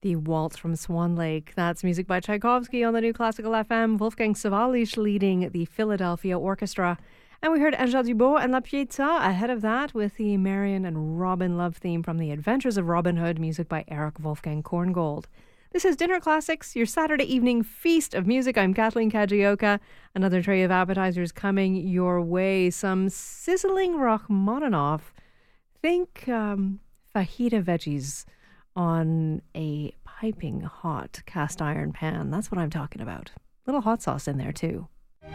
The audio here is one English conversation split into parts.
The Waltz from Swan Lake. That's music by Tchaikovsky on the New Classical FM. Wolfgang Sawallisch leading the Philadelphia Orchestra. And we heard Angèle Dubos and La Pietà ahead of that with the Marion and Robin love theme from The Adventures of Robin Hood, music by Eric Wolfgang Korngold. This is Dinner Classics, your Saturday evening feast of music. I'm Kathleen Kajioka. Another tray of appetizers coming your way. Some sizzling Rachmaninoff. Think fajita veggies on a piping hot cast iron pan. That's what I'm talking about. Little hot sauce in there too.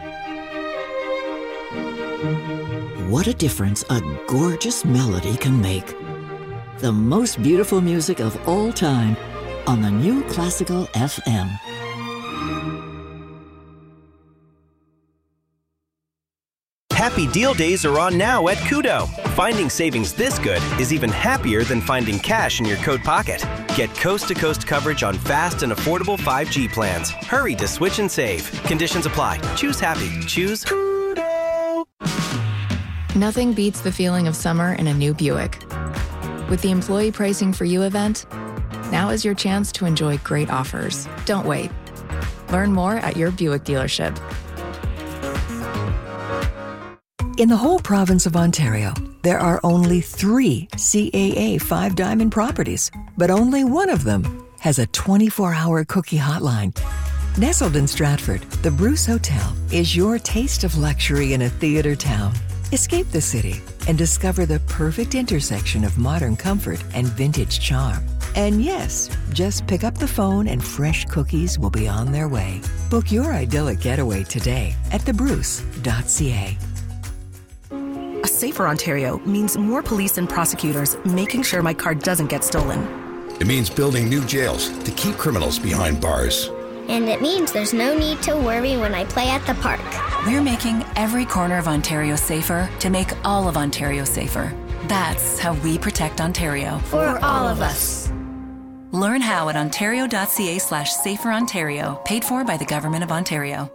What a difference a gorgeous melody can make. The most beautiful music of all time on the New Classical FM. Happy Deal Days are on now at Koodo. Finding savings this good is even happier than finding cash in your coat pocket. Get coast-to-coast coverage on fast and affordable 5G plans. Hurry to switch and save. Conditions apply. Choose happy. Choose Koodo. Nothing beats the feeling of summer in a new Buick. With the Employee Pricing for You event, now is your chance to enjoy great offers. Don't wait. Learn more at your Buick dealership. In the whole province of Ontario, there are only 3 CAA 5-Diamond properties, but only one of them has a 24-hour cookie hotline. Nestled in Stratford, the Bruce Hotel is your taste of luxury in a theater town. Escape the city and discover the perfect intersection of modern comfort and vintage charm. And yes, just pick up the phone and fresh cookies will be on their way. Book your idyllic getaway today at thebruce.ca. A safer Ontario means more police and prosecutors making sure my car doesn't get stolen. It means building new jails to keep criminals behind bars. And it means there's no need to worry when I play at the park. We're making every corner of Ontario safer to make all of Ontario safer. That's how we protect Ontario. For all of us. Learn how at ontario.ca/saferontario, paid for by the Government of Ontario.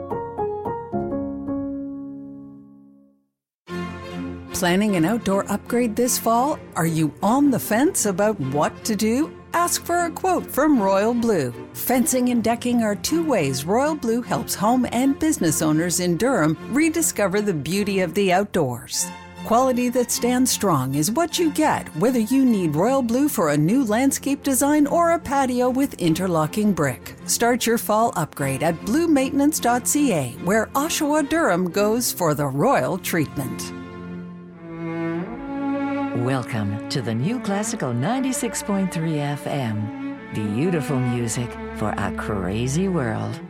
Planning an outdoor upgrade this fall? Are you on the fence about what to do? Ask for a quote from Royal Blue. Fencing and decking are 2 ways Royal Blue helps home and business owners in Durham rediscover the beauty of the outdoors. Quality that stands strong is what you get whether you need Royal Blue for a new landscape design or a patio with interlocking brick. Start your fall upgrade at bluemaintenance.ca, where Oshawa Durham goes for the royal treatment. Welcome to the New Classical 96.3 FM. Beautiful music for a crazy world.